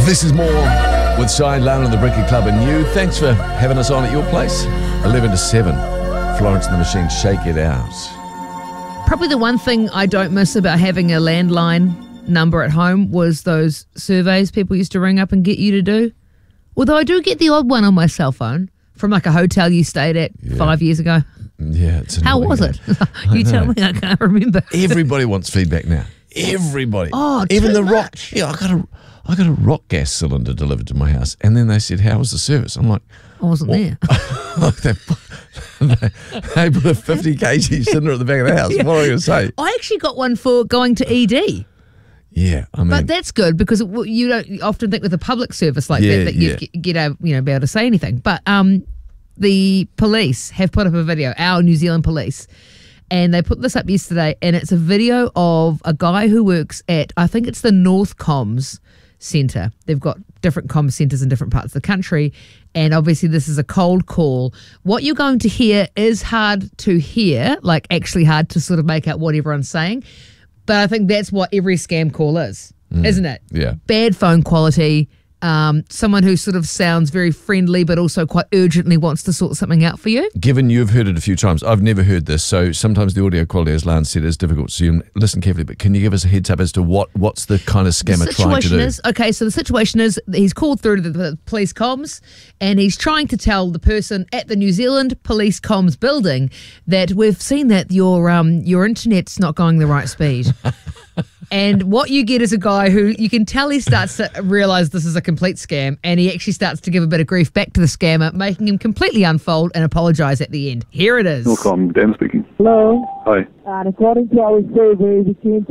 This is more with Shine Lown and the Bricky Club and you. Thanks for having us on at your place. 11 to 7. Florence and the Machine, Shake It Out. Probably the one thing I don't miss about having a landline number at home was those surveys people used to ring up and get you to do. Although I do get the odd one on my cell phone from like a hotel you stayed at 5 years ago. Yeah, it's How annoying, was it? You tell me, I can't remember. Everybody wants feedback now. Everybody. Oh, even too the much. rock. Yeah, I got a rock gas cylinder delivered to my house, and then they said, "How was the service?" I'm like, I wasn't there. Like they put a 50 kg cylinder at the back of the house. What am I going to say? I actually got one for going to ED. Yeah, I mean, But that's good because you don't often think with a public service like that you get a, be able to say anything. But the police have put up a video, our New Zealand police, and they put this up yesterday, and it's a video of a guy who works at, I think it's the North Comms Centre. They've got different comms centres in different parts of the country, and obviously this is a cold call. What you're going to hear is hard to hear, like actually hard to sort of make out what everyone's saying. But I think that's what every scam call is, isn't it? Yeah. Bad phone quality, someone who sort of sounds very friendly but also quite urgently wants to sort something out for you. given you've heard it a few times, I've never heard this, so sometimes the audio quality, as Lance said, is difficult. So you listen carefully, but can you give us a heads up as to what's the kind of scammer trying to do? So the situation is he's called through to the police comms and he's trying to tell the person at the New Zealand Police Comms building that we've seen that your internet's not going the right speed. And what you get is a guy who you can tell he starts to realise this is a complete scam, and he actually starts to give a bit of grief back to the scammer, making him completely unfold and apologise at the end. Here it is. Welcome, Dan speaking. Hello. Hi. According to our survey, we came